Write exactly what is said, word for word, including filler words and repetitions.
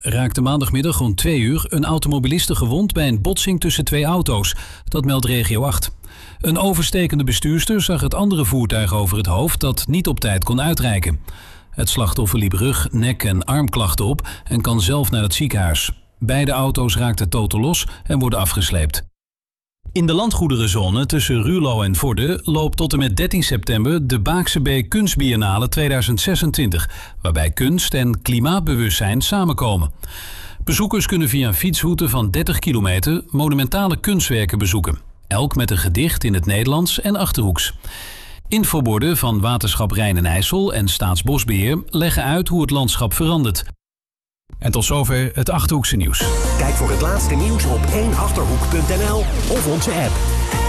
raakte maandagmiddag rond twee uur een automobiliste gewond bij een botsing tussen twee auto's. Dat meldt Regio acht. Een overstekende bestuurster zag het andere voertuig over het hoofd dat niet op tijd kon uitrijken. Het slachtoffer liep rug, nek en armklachten op en kan zelf naar het ziekenhuis. Beide auto's raakten totaal los en worden afgesleept. In de landgoederenzone tussen Ruurlo en Vorden loopt tot en met dertien september de Baakse Beek Kunstbiennale tweeduizend zesentwintig, waarbij kunst en klimaatbewustzijn samenkomen. Bezoekers kunnen via een fietsroute van dertig kilometer monumentale kunstwerken bezoeken, elk met een gedicht in het Nederlands en Achterhoeks. Infoborden van Waterschap Rijn en IJssel en Staatsbosbeheer leggen uit hoe het landschap verandert. En tot zover het Achterhoekse nieuws. Kijk voor het laatste nieuws op één achterhoek punt n l of onze app.